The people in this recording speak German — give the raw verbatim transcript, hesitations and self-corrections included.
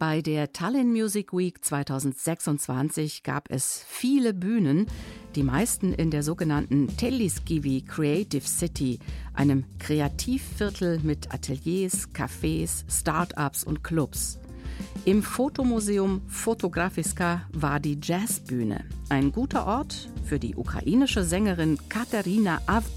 Bei der Tallinn Music Week zweitausendsechsundzwanzig gab es viele Bühnen, die meisten in der sogenannten Telliskivi Creative City, einem Kreativviertel mit Ateliers, Cafés, Start-ups und Clubs. Im Fotomuseum Fotografiska war die Jazzbühne, ein guter Ort für die ukrainische Sängerin Katerina Avdija.